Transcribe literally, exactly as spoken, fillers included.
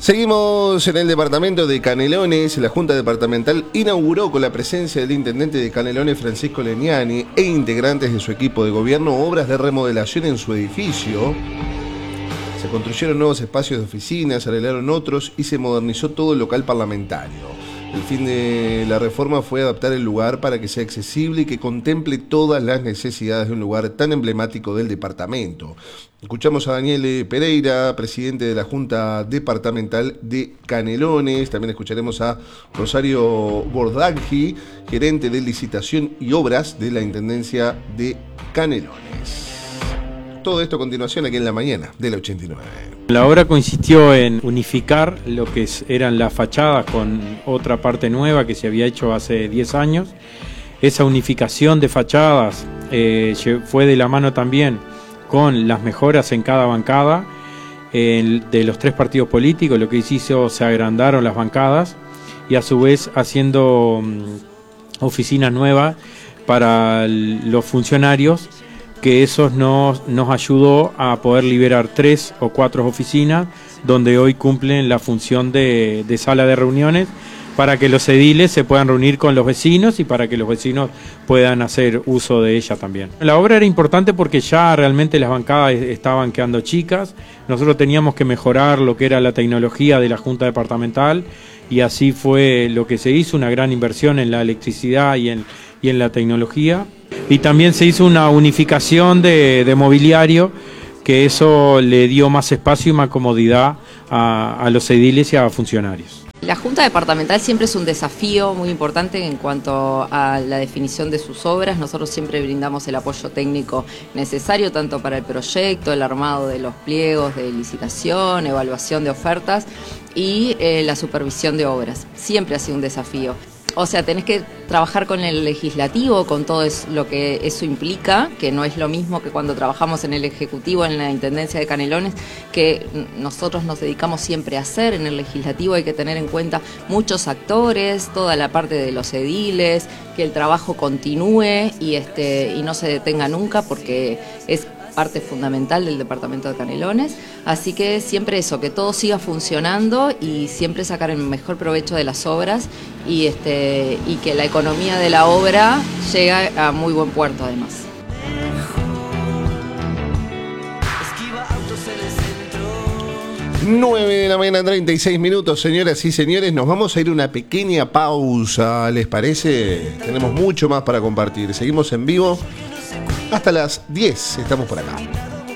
Seguimos en el departamento de Canelones. La Junta Departamental inauguró con la presencia del intendente de Canelones, Francisco Legnani, e integrantes de su equipo de gobierno obras de remodelación en su edificio. Se construyeron nuevos espacios de oficinas, se arreglaron otros y se modernizó todo el local parlamentario. El fin de la reforma fue adaptar el lugar para que sea accesible y que contemple todas las necesidades de un lugar tan emblemático del departamento. Escuchamos a Daniel Pereira, presidente de la Junta Departamental de Canelones. También escucharemos a Rosario Bordaggi, gerente de licitación y obras de la Intendencia de Canelones. Todo esto a continuación aquí en la mañana de la ochenta y nueve. La obra consistió en unificar lo que eran las fachadas con otra parte nueva que se había hecho hace diez años. Esa unificación de fachadas eh, fue de la mano también con las mejoras en cada bancada eh, de los tres partidos políticos. Lo que se hizo, se agrandaron las bancadas y a su vez haciendo um, oficinas nuevas para los funcionarios, que eso nos, nos ayudó a poder liberar tres o cuatro oficinas donde hoy cumplen la función de, de sala de reuniones para que los ediles se puedan reunir con los vecinos y para que los vecinos puedan hacer uso de ella también. La obra era importante porque ya realmente las bancadas estaban quedando chicas, nosotros teníamos que mejorar lo que era la tecnología de la Junta Departamental y así fue lo que se hizo, una gran inversión en la electricidad y en, y en la tecnología. Y también se hizo una unificación de, de mobiliario, que eso le dio más espacio y más comodidad a, a los ediles y a funcionarios. La Junta Departamental siempre es un desafío muy importante en cuanto a la definición de sus obras. Nosotros siempre brindamos el apoyo técnico necesario tanto para el proyecto, el armado de los pliegos de licitación, evaluación de ofertas y eh, la supervisión de obras. Siempre ha sido un desafío. O sea, tenés que trabajar con el legislativo, con todo es lo que eso implica, que no es lo mismo que cuando trabajamos en el Ejecutivo, en la Intendencia de Canelones, que nosotros nos dedicamos siempre a hacer. En el legislativo hay que tener en cuenta muchos actores, toda la parte de los ediles, que el trabajo continúe y, este, y no se detenga nunca porque es parte fundamental del departamento de Canelones, así que siempre eso, que todo siga funcionando y siempre sacar el mejor provecho de las obras y, este, y que la economía de la obra llegue a muy buen puerto además. nueve de la mañana, treinta y seis minutos, señoras y señores, nos vamos a ir a una pequeña pausa, ¿les parece? Tenemos mucho más para compartir, seguimos en vivo hasta las diez, estamos por acá.